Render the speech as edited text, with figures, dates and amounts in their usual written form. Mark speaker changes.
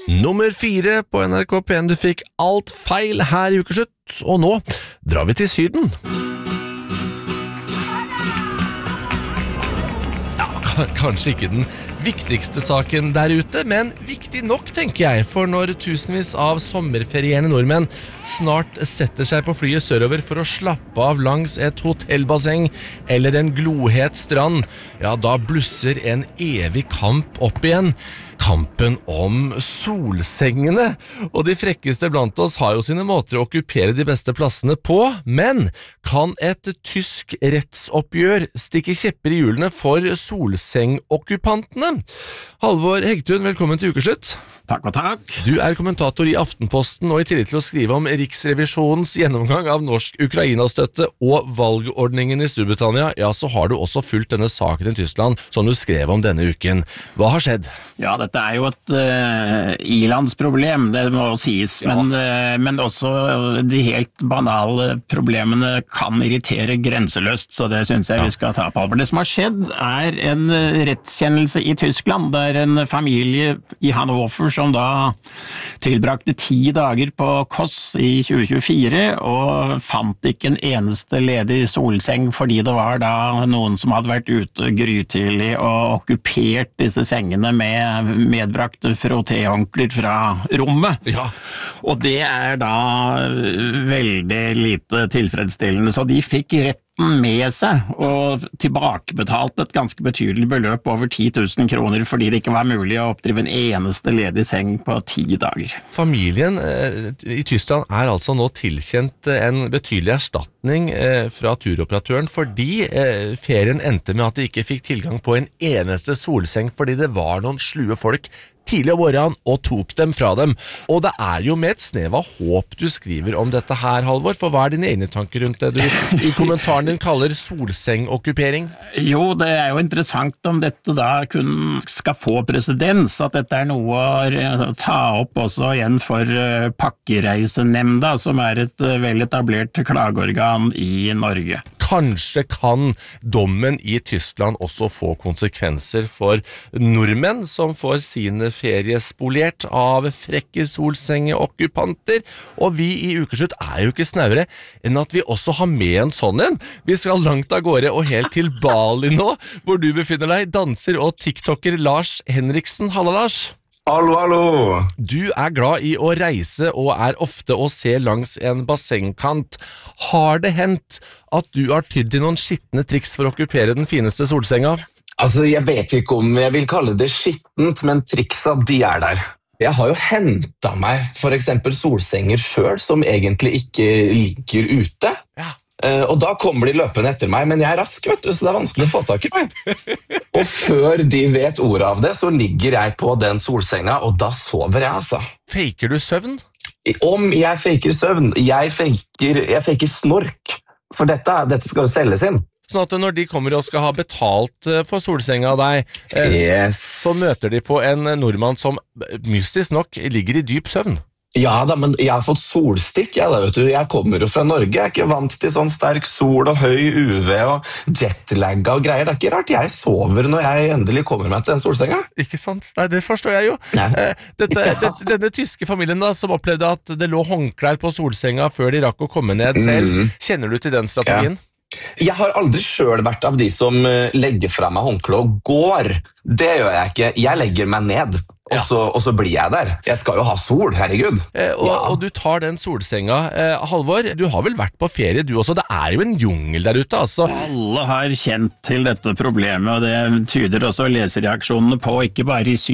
Speaker 1: Nummer 4 på NRK P1. Du fikk alt feil her i Ukeslutt, og nå drar vi til Syden. Ja, kanskje ikke den viktigste saken der ute, men viktig nok, tenker jeg, for når tusenvis av sommerferierende nordmenn snart setter seg på flyet sørover for å slappe av langs et hotellbasseng eller en glohet strand, ja, da blusser en evig kamp opp igjen. Kampen om solsengene, og de frekkeste blant oss har jo sine måter å okkupere de beste plassene på, men kan et tysk rettsoppgjør stikke kjepper i hjulene for solsengokkupantene? Halvor Hegtun, velkommen til Ukeslutt.
Speaker 2: Takk og takk.
Speaker 1: Du er kommentator i Aftenposten, og i tillegg til å skrive om Riksrevisjonens gjennomgang av norsk Ukraina-støtte og valgordningen i Storbritannia, ja, så har du også fulgt denne saken i Tyskland, som du skrev om denne uken. Hva har skjedd?
Speaker 2: Ja, dette er jo et ilandsproblem, det må sies, ja. Men også de helt banale problemene kan irritere grenseløst, så det synes jeg vi skal ta på alvor. Det som har skjedd er en rettskjennelse i Tyskland, der en familie i Hannover som da tilbrakte 10 dager på Koss i 2024 og fant ikke en eneste ledig solseng fordi det var da noen som hadde vært ute grytidlig og okkupert disse sengene med medbrakte frottéhåndklær fra rommet.
Speaker 1: Ja.
Speaker 2: Og det er da veldig lite tilfredsstillende, så de fikk retten med seg og tilbakebetalt et ganske betydelig beløp over 10 000 kroner fordi det ikke var mulig å oppdrive en eneste ledig seng på 10 dager.
Speaker 1: Familien i Tyskland er altså nå tilkjent en betydelig erstatning fra turoperatøren fordi ferien endte med at de ikke fikk tilgang på en eneste solseng fordi det var noen slue folk tidlig om morgenen og tok dem fra dem. Og det er jo med et snev av håp du skriver om dette her, Halvor, for hva er dine egne tanker rundt det du i kommentaren din kaller solsengokkupering? Jo, det er jo interessant om dette da kun skal få presedens, at dette er noe å ta opp også igjen for Pakkereisenemnda, som er et vel etablert klageorgan i Norge. Kanskje kan dommen i Tyskland også få konsekvenser for nordmenn som får sine ferie spolert av frekke solsengeokkupanter, og vi i Ukeslutt er jo ikke snauere enn at vi også har med en sånn en. Vi skal langt av gårde og helt til Bali nå, hvor du befinner deg, danser og tiktoker Lars Henriksen. Halla, Lars!
Speaker 3: Hallo, hallo!
Speaker 1: Du er glad i å reise og er ofte å se langs en bassengkant. Har det hendt at du har tydd til noen skittne triks for å okkupere den fineste solsenga?
Speaker 3: Altså, jeg vet ikke om jeg vil kalle det skittent, men triksa, de er der. Jeg har jo hentet meg for eksempel solsenger selv, som egentlig ikke ligger ute. Ja. Og da kommer de løpende etter meg, men jeg er rask, vet du, så det er vanskelig å få tak i meg. Og før de vet ordet av det, så ligger jeg på den solsenga, og da sover jeg, altså.
Speaker 1: Faker du søvn?
Speaker 3: Om jeg faker søvn, jeg faker snork, for dette skal jo selges inn.
Speaker 1: Sånn at når de kommer og skal ha betalt for solsenga av deg, så møter de på en nordmann som mystisk nok ligger i dyp søvn.
Speaker 3: Ja da, men jeg har fått solstikk, vet du. Jeg kommer jo fra Norge, jeg er ikke vant til sånn sterk sol og høy UV og jetlagga og greier. Det er ikke rart jeg sover når jeg endelig kommer meg til den solsenga.
Speaker 1: Ikke sant? Nei, det forstår jeg jo. Denne tyske familien da, som opplevde at det lå håndklær på solsenga før de rakk å komme ned selv, kjenner du til den strategien?
Speaker 3: Ja. Jeg har aldri selv vært av de som legger fra meg håndkle og går. Det gjør jeg ikke. Jeg legger meg ned. Og så blir jeg der. Jeg skal jo ha sol, herregud.
Speaker 1: Og du tar den solsenga. Halvor, du har vel vært på ferie du også? Det er jo en jungel der ute, altså.
Speaker 2: Alle har kjent til dette problemet, og det tyder også lesereaksjonene på, ikke bare i